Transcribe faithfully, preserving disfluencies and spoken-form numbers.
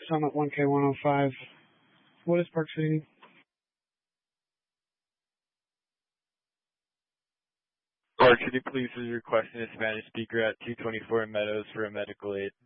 Summit one K one oh five. What is Park City? Or could you please use your question to Spanish speaker at two twenty-four Meadows for a medical aid?